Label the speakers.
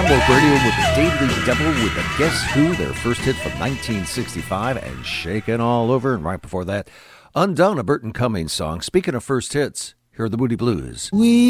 Speaker 1: Hamburg Radio with the Daily Double with the Guess Who, their first hit from 1965, and Shakin' All Over. And right before that, Undone, a Burton Cummings song. Speaking of first hits, here are the Moody Blues.